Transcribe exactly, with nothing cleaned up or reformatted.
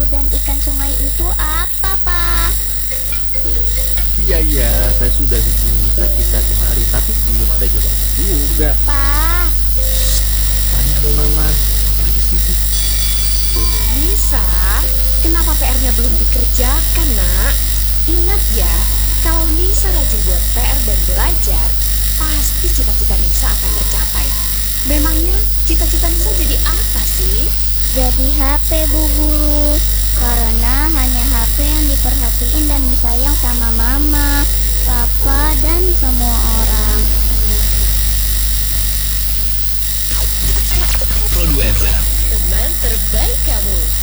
laut dan ikan sungai itu apa, Pak? Iya iya, saya sudah hubungi Kak kita kemarin, tapi belum ada jawaban juga. Pak, Tanya sama Mama, Papa lagi sibuk. Nisa, kenapa P R-nya belum dikerjakan, nak? Ingat ya, kalau Nisa rajin buat P R dan belajar, pasti cita-cita Nisa akan tercapai. Memangnya cita-cita Nisa jadi apa sih? jadi H P Bu Guru. Karena hanya H P yang diperhatiin dan disayang sama Mama, Papa, dan semua orang. Produk F M. Teman terbaik kamu.